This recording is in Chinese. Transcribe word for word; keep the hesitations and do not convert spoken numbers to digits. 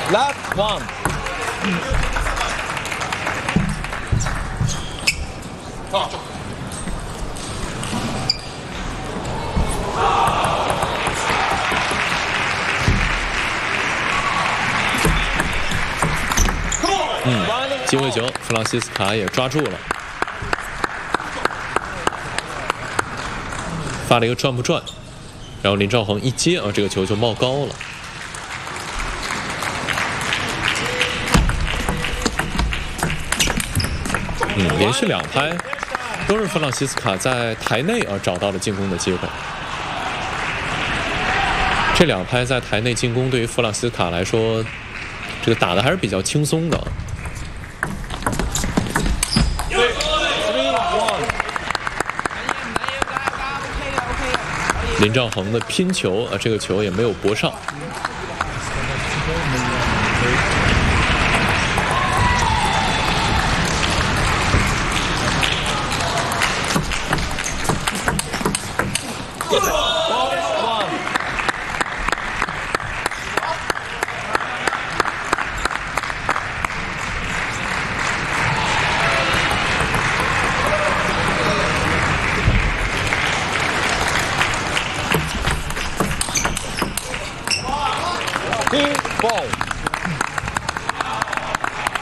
Left one。 啊！ 嗯，机会球，弗朗西斯卡也抓住了，发了一个转不转，然后林兆恒一接啊，这个球就冒高了。嗯，连续两拍都是弗朗西斯卡在台内啊找到了进攻的机会。这两拍在台内进攻对于弗朗西斯卡来说，这个打的还是比较轻松的。林兆恒的拼球啊，这个球也没有搏上。 Ping ball。